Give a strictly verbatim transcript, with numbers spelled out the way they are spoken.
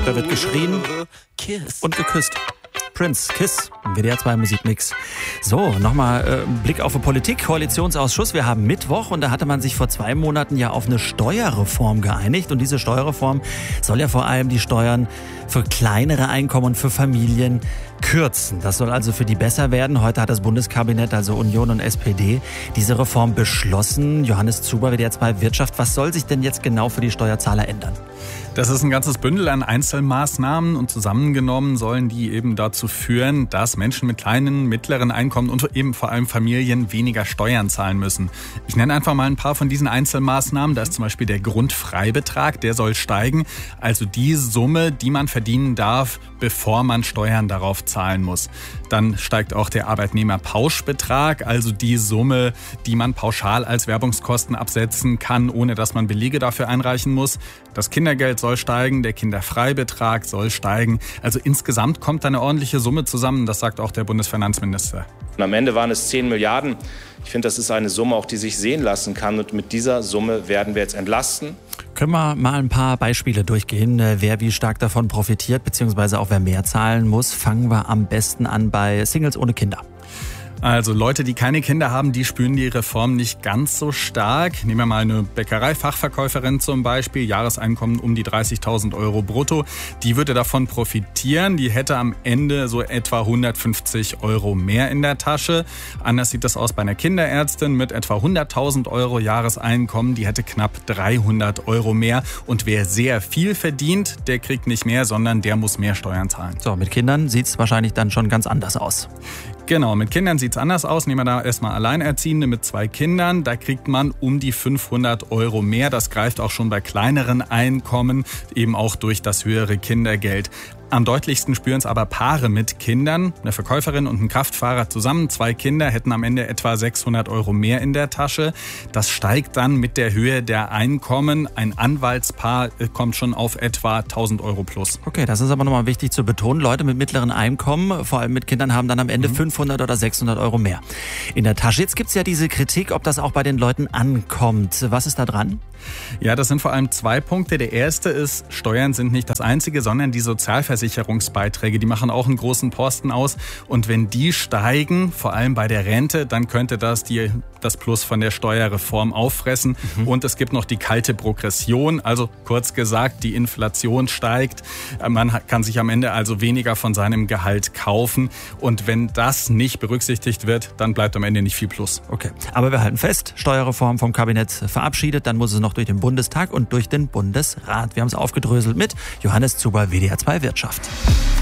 Da wird geschrien und geküsst. Prince, Kiss, W D R zwei Musikmix. So, nochmal äh, Blick auf die Politik, Koalitionsausschuss. Wir haben Mittwoch und da hatte man sich vor zwei Monaten ja auf eine Steuerreform geeinigt. Und diese Steuerreform soll ja vor allem die Steuern für kleinere Einkommen und für Familien kürzen. Das soll also für die besser werden. Heute hat das Bundeskabinett, also Union und S P D, diese Reform beschlossen. Johannes Zuber, W D R zwei Wirtschaft. Was soll sich denn jetzt genau für die Steuerzahler ändern? Das ist ein ganzes Bündel an Einzelmaßnahmen und zusammengenommen sollen die eben dazu führen, dass Menschen mit kleinen, mittleren Einkommen und eben vor allem Familien weniger Steuern zahlen müssen. Ich nenne einfach mal ein paar von diesen Einzelmaßnahmen. Da ist zum Beispiel der Grundfreibetrag, der soll steigen. Also die Summe, die man verdienen darf, bevor man Steuern darauf zahlen muss. Dann steigt auch der Arbeitnehmerpauschbetrag, also die Summe, die man pauschal als Werbungskosten absetzen kann, ohne dass man Belege dafür einreichen muss. Das Kindergeld soll steigen, der Kinderfreibetrag soll steigen. Also insgesamt kommt da eine ordentliche Summe zusammen, das sagt auch der Bundesfinanzminister. Und am Ende waren es zehn Milliarden. Ich finde, das ist eine Summe, auch die sich sehen lassen kann. Und mit dieser Summe werden wir jetzt entlasten. Können wir mal ein paar Beispiele durchgehen, wer wie stark davon profitiert, beziehungsweise auch wer mehr zahlen muss. Fangen wir am besten an bei Singles ohne Kinder. Also Leute, die keine Kinder haben, die spüren die Reform nicht ganz so stark. Nehmen wir mal eine Bäckereifachverkäuferin zum Beispiel, Jahreseinkommen um die dreißigtausend Euro brutto. Die würde davon profitieren, die hätte am Ende so etwa hundertfünfzig Euro mehr in der Tasche. Anders sieht das aus bei einer Kinderärztin mit etwa hunderttausend Euro Jahreseinkommen, die hätte knapp dreihundert Euro mehr. Und wer sehr viel verdient, der kriegt nicht mehr, sondern der muss mehr Steuern zahlen. So, mit Kindern sieht es wahrscheinlich dann schon ganz anders aus. Genau, mit Kindern sieht es anders aus. Nehmen wir da erstmal Alleinerziehende mit zwei Kindern. Da kriegt man um die fünfhundert Euro mehr. Das greift auch schon bei kleineren Einkommen, eben auch durch das höhere Kindergeld. Am deutlichsten spüren es aber Paare mit Kindern. Eine Verkäuferin und ein Kraftfahrer zusammen, zwei Kinder, hätten am Ende etwa sechshundert Euro mehr in der Tasche. Das steigt dann mit der Höhe der Einkommen. Ein Anwaltspaar kommt schon auf etwa tausend Euro plus. Okay, das ist aber nochmal wichtig zu betonen. Leute mit mittleren Einkommen, vor allem mit Kindern, haben dann am Ende mhm. fünfhundert oder sechshundert Euro mehr in der Tasche. Jetzt gibt's ja diese Kritik, ob das auch bei den Leuten ankommt. Was ist da dran? Ja, das sind vor allem zwei Punkte. Der erste ist, Steuern sind nicht das einzige, sondern die Sozialversicherungsbeiträge, die machen auch einen großen Posten aus. Und wenn die steigen, vor allem bei der Rente, dann könnte das die, das Plus von der Steuerreform auffressen. Mhm. Und es gibt noch die kalte Progression, also kurz gesagt, die Inflation steigt. Man kann sich am Ende also weniger von seinem Gehalt kaufen. Und wenn das nicht berücksichtigt wird, dann bleibt am Ende nicht viel Plus. Okay, aber wir halten fest, Steuerreform vom Kabinett verabschiedet, dann muss es noch durch den Bundestag und durch den Bundesrat. Wir haben es aufgedröselt mit Johannes Zuber, W D R zwei Wirtschaft.